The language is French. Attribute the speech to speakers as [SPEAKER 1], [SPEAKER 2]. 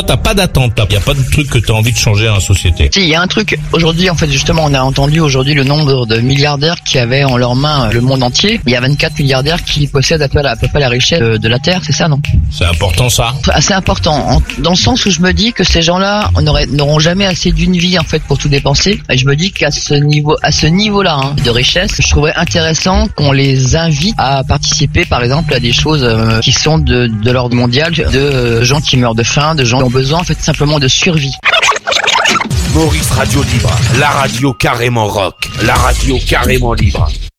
[SPEAKER 1] T'as pas d'attente, il y a pas de truc que t'as envie de changer dans la société.
[SPEAKER 2] Si, il y a un truc. Aujourd'hui, en fait, justement, on a entendu aujourd'hui le nombre de milliardaires qui avaient en leur main le monde entier. Il y a 24 milliardaires qui possèdent à peu près la richesse de la Terre, c'est ça, non?
[SPEAKER 1] C'est important, ça?
[SPEAKER 2] Assez important, dans le sens où je me dis que ces gens-là n'auront jamais assez d'une vie, en fait, pour tout dépenser. Et je me dis qu'à ce niveau-là, de richesse, je trouverais intéressant qu'on les invite à participer, par exemple, à des choses qui sont de l'ordre mondial, de gens qui meurent de faim, de gens qui ont besoin, en fait, simplement de survie.
[SPEAKER 3] Maurice Radio Libre, la radio carrément rock, la radio carrément libre.